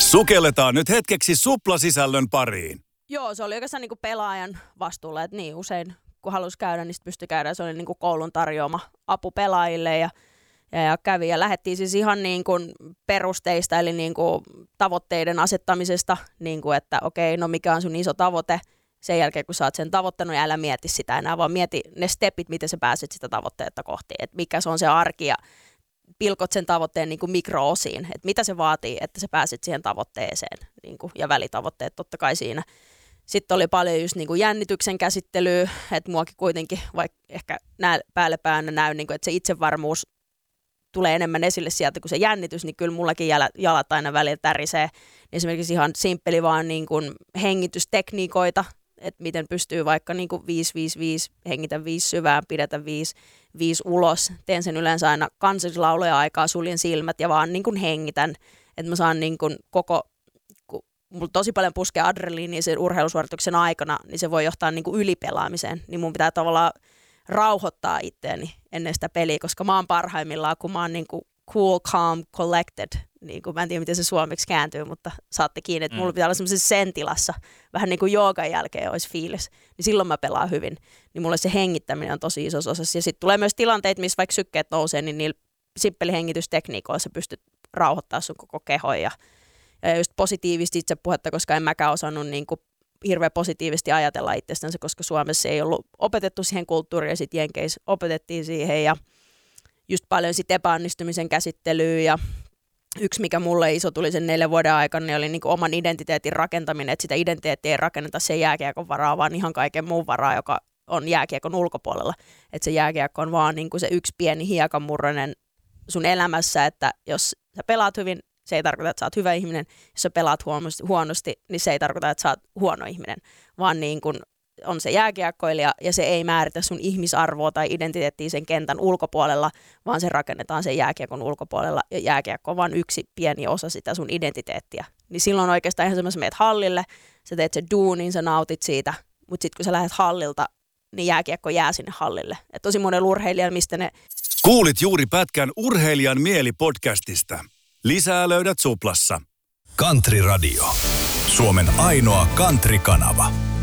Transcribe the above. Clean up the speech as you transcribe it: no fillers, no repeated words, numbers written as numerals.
Sukelletaan nyt hetkeksi suplasisällön pariin. Joo, se oli oikeastaan niin kuin pelaajan vastuulla, että niin usein kun halusi käydä, niin sitten pystyi käydä. Se oli niin kuin koulun tarjoama apu pelaajille ja kävi ja lähdettiin siis ihan niin kuin perusteista, eli niin kuin tavoitteiden asettamisesta, niin kuin että okei, no mikä on sun iso tavoite. Sen jälkeen, kun sä oot sen tavoittanut, ja älä mieti sitä enää, vaan mieti ne stepit, miten sä pääset sitä tavoitteetta kohti. Että mikä se on se arki ja pilkot sen tavoitteen niin kuin mikroosiin. Että mitä se vaatii, että sä pääset siihen tavoitteeseen niin kuin, ja välitavoitteet totta kai siinä. Sitten oli paljon just niin kuin jännityksen käsittelyä, että muakin kuitenkin, vaikka ehkä päälle päänä näy, niin kuin, että se itsevarmuus tulee enemmän esille sieltä kuin se jännitys, niin kyllä mullakin jalat aina välillä tärisee. Esimerkiksi ihan simppeli vaan niin kuin hengitystekniikoita, että miten pystyy vaikka niin kuin 5-5-5, hengitä 5 syvään, pidätä 5 ulos. Teen sen yleensä aina kansallislauluja aikaa, suljen silmät ja vaan niin kuin hengitän, että mä saan niin kuin kun mulla tosi paljon puskee adrenaliinia sen urheilusuorituksen aikana, niin se voi johtaa niin kuin ylipelaamiseen, niin mun pitää tavallaan rauhoittaa itseäni ennen sitä peliä, koska mä oon parhaimmillaan, kun mä oon niin kuin cool, calm, collected. Niin kuin, mä en tiedä, miten se suomeksi kääntyy, mutta saatte kiinni, että mulla pitää olla semmoisessa sen-tilassa, vähän niin kuin joogan jälkeen olisi fiilis, niin silloin mä pelaan hyvin. Niin mulle se hengittäminen on tosi iso osa. Ja sitten tulee myös tilanteita, missä vaikka sykkeet nousee, niin niillä simppelihengitystekniikoilla sä pystyt rauhoittamaan sun koko kehon. Ja just positiivisesti itsepuhetta, koska en mäkään osannut niin kuin hirveän positiivisesti ajatella itsestänsä, koska Suomessa ei ollut opetettu siihen kulttuuriin ja sitten Jenkeissä opetettiin siihen ja just paljon sit epäonnistumisen käsittelyä ja yksi, mikä mulle iso tuli sen 4 vuoden aikana, niin oli niinku oman identiteetin rakentaminen, että sitä identiteettiä ei rakenneta sen jääkiekon varaa, vaan ihan kaiken muun varaa, joka on jääkiekon ulkopuolella. Että se jääkiekko on vaan niinku se yksi pieni hiekanmurronen sun elämässä, että jos sä pelaat hyvin, se ei tarkoita, että sä oot hyvä ihminen. Jos sä pelaat huonosti, niin se ei tarkoita, että sä oot huono ihminen, vaan niin kun on se jääkiekkoilija ja se ei määritä sun ihmisarvoa tai identiteettiä sen kentän ulkopuolella, vaan se rakennetaan sen jääkiekon ulkopuolella ja jääkiekko on vain yksi pieni osa sitä sun identiteettiä. Niin silloin oikeastaan ihan semmoisen meet hallille, sä teet se duunin, sä nautit siitä, mutta sitten kun sä lähdet hallilta, niin jääkiekko jää sinne hallille. Et tosi monella urheilijalla, mistä ne... Kuulit juuri pätkän Urheilijan mieli podcastista. Lisää löydät Suplassa. Country Radio. Suomen ainoa country-kanava.